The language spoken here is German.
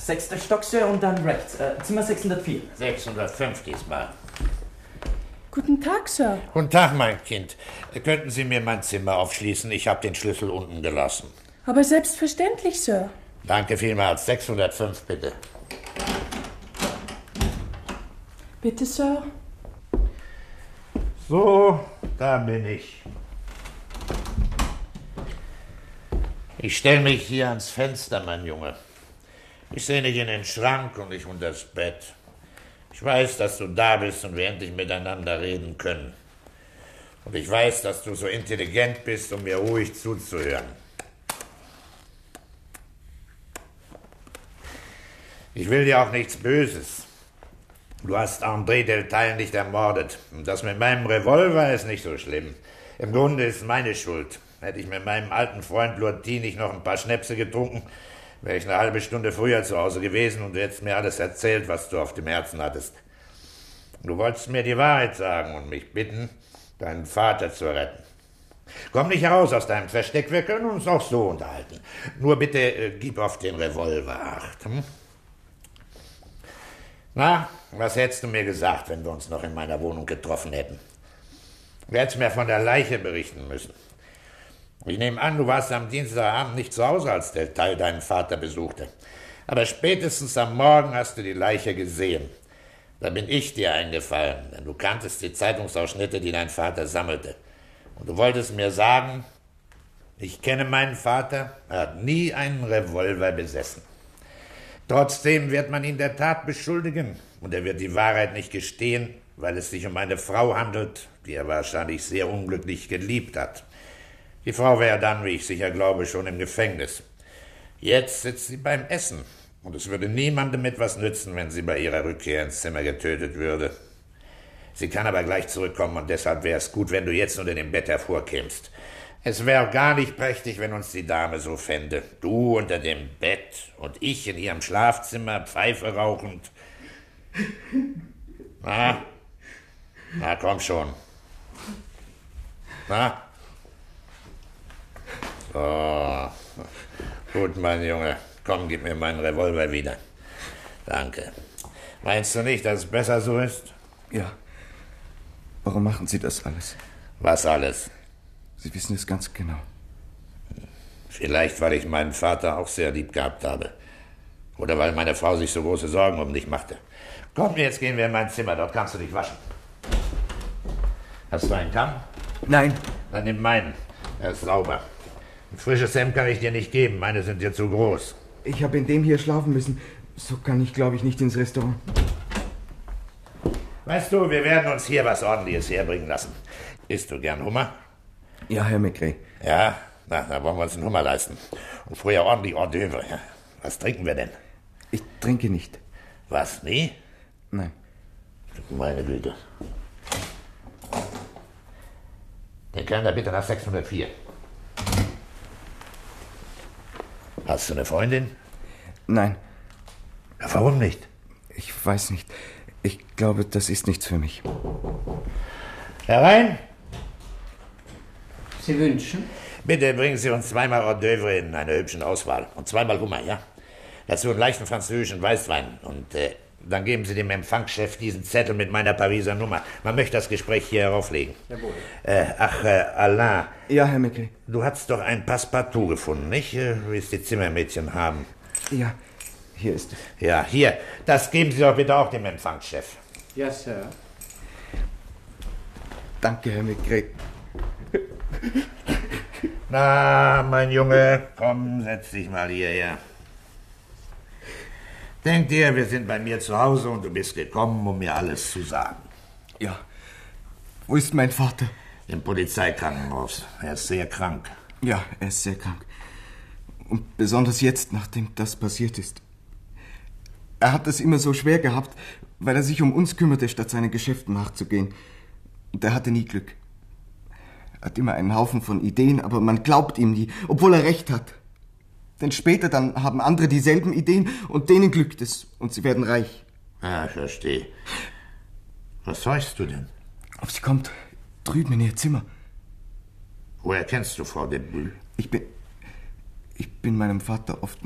6. Stock, Sir, und dann rechts. Zimmer 604. 605 diesmal. Guten Tag, Sir. Guten Tag, mein Kind. Könnten Sie mir mein Zimmer aufschließen? Ich habe den Schlüssel unten gelassen. Aber selbstverständlich, Sir. Danke vielmals. 605, bitte. Bitte, Sir. So, da bin ich. Ich stelle mich hier ans Fenster, mein Junge. Ich sehe nicht in den Schrank und nicht unter das Bett. Ich weiß, dass du da bist und wir endlich miteinander reden können. Und ich weiß, dass du so intelligent bist, um mir ruhig zuzuhören. Ich will dir auch nichts Böses. Du hast André Deltaille nicht ermordet. Und das mit meinem Revolver ist nicht so schlimm. Im Grunde ist es meine Schuld. Hätte ich mit meinem alten Freund Lortie nicht noch ein paar Schnäpse getrunken, wäre ich eine halbe Stunde früher zu Hause gewesen und du hättest mir alles erzählt, was du auf dem Herzen hattest. Du wolltest mir die Wahrheit sagen und mich bitten, deinen Vater zu retten. Komm nicht heraus aus deinem Versteck, wir können uns auch so unterhalten. Nur bitte gib auf den Revolver Acht. Hm? Na, was hättest du mir gesagt, wenn wir uns noch in meiner Wohnung getroffen hätten? Du hättest mir von der Leiche berichten müssen. Ich nehme an, du warst am Dienstagabend nicht zu Hause, als Deltaille deinen Vater besuchte. Aber spätestens am Morgen hast du die Leiche gesehen. Da bin ich dir eingefallen, denn du kanntest die Zeitungsausschnitte, die dein Vater sammelte. Und du wolltest mir sagen, ich kenne meinen Vater, er hat nie einen Revolver besessen. Trotzdem wird man ihn der Tat beschuldigen und er wird die Wahrheit nicht gestehen, weil es sich um eine Frau handelt, die er wahrscheinlich sehr unglücklich geliebt hat. Die Frau wäre dann, wie ich sicher glaube, schon im Gefängnis. Jetzt sitzt sie beim Essen und es würde niemandem etwas nützen, wenn sie bei ihrer Rückkehr ins Zimmer getötet würde. Sie kann aber gleich zurückkommen und deshalb wäre es gut, wenn du jetzt unter dem Bett hervorkämst. Es wäre gar nicht prächtig, wenn uns die Dame so fände. Du unter dem Bett und ich in ihrem Schlafzimmer, Pfeife rauchend. Na, komm schon. Na? So. Gut, mein Junge. Komm, gib mir meinen Revolver wieder. Danke. Meinst du nicht, dass es besser so ist? Ja. Warum machen Sie das alles? Was alles? Sie wissen es ganz genau. Vielleicht, weil ich meinen Vater auch sehr lieb gehabt habe. Oder weil meine Frau sich so große Sorgen um dich machte. Komm, jetzt gehen wir in mein Zimmer. Dort kannst du dich waschen. Hast du einen Kamm? Nein. Dann nimm meinen. Er ist sauber. Ein frisches Hemd kann ich dir nicht geben. Meine sind dir zu groß. Ich habe in dem hier schlafen müssen. So kann ich, glaube ich, nicht ins Restaurant. Weißt du, wir werden uns hier was Ordentliches herbringen lassen. Isst du gern Hummer? Ja, Herr Maigret. Ja? Na, dann wollen wir uns einen Hummer leisten. Und vorher ordentlich Hors d'oeuvre. Ja? Was trinken wir denn? Ich trinke nicht. Was, nie? Nein. Meine Güte. Den Kellner bitte nach 604. Hast du eine Freundin? Nein. Ja, warum nicht? Ich weiß nicht. Ich glaube, das ist nichts für mich. Herein! Sie wünschen? Bitte bringen Sie uns 2-mal Hors d'oeuvre in einer hübschen Auswahl. Und 2-mal Hummer, ja? Dazu einen leichten französischen Weißwein. Und dann geben Sie dem Empfangschef diesen Zettel mit meiner Pariser Nummer. Man möchte das Gespräch hier herauflegen. Jawohl. Ja, Alain. Herr Maigret. Du hast doch ein Passepartout gefunden, nicht? Wie es die Zimmermädchen haben. Ja, hier ist es. Ja, hier. Das geben Sie doch bitte auch dem Empfangschef. Ja, Sir. Danke, Herr Maigret. Na, mein Junge, komm, setz dich mal hierher. Denk dir, wir sind bei mir zu Hause und du bist gekommen, um mir alles zu sagen. Ja. Wo ist mein Vater? Im Polizeikrankenhaus. Er ist sehr krank. Ja, er ist sehr krank. Und besonders jetzt, nachdem das passiert ist. Er hat es immer so schwer gehabt, weil er sich um uns kümmerte, statt seinen Geschäften nachzugehen. Und er hatte nie Glück. Er hat immer einen Haufen von Ideen, aber man glaubt ihm nie, obwohl er recht hat. Denn später dann haben andere dieselben Ideen und denen glückt es und sie werden reich. Ah, ich verstehe. Was sollst du denn? Ob sie kommt, drüben in ihr Zimmer. Woher kennst du Frau de Brühl? Ich bin meinem Vater oft